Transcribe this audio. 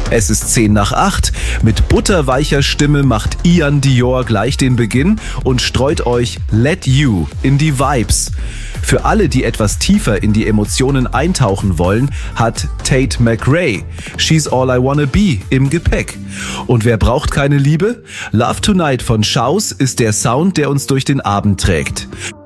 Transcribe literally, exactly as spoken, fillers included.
Es ist zehn nach acht. Mit butterweicher Stimme macht Ian Dior gleich den Beginn und streut euch Let You in die Vibes. Für alle, die etwas tiefer in die Emotionen eintauchen wollen, hat Tate McRae She's All I Wanna Be im Gepäck. Und wer braucht keine Liebe? Love Tonight von Shouse ist der Sound, der uns durch den Abend trägt.